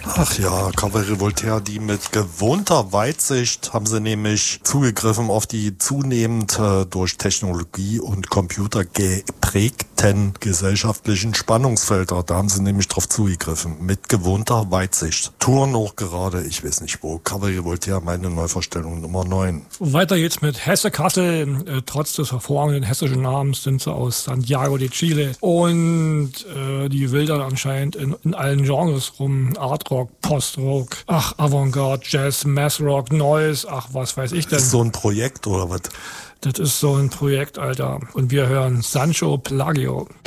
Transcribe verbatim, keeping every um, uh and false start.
Ach ja, Cabaret Voltaire, die mit gewohnter Weitsicht haben sie nämlich zugegriffen auf die zunehmend äh, durch Technologie und Computer geprägten gesellschaftlichen Spannungsfelder. Da haben sie nämlich drauf zugegriffen. Mit gewohnter Weitsicht. Touren auch gerade, ich weiß nicht wo. Cabaret Voltaire, meine Neuvorstellung Nummer neun. Weiter geht's mit Hesse Kassel. Äh, trotz des hervorragenden hessischen Namens sind sie aus Santiago de Chile. Und äh, die wildern anscheinend in, in allen Genres rum. Art Rock, Post-Rock, ach, Avantgarde, Jazz, Math-Rock, Noise, ach, was weiß ich denn. Das ist so ein Projekt oder was? Das ist so ein Projekt, Alter. Und wir hören Sancho Plagio.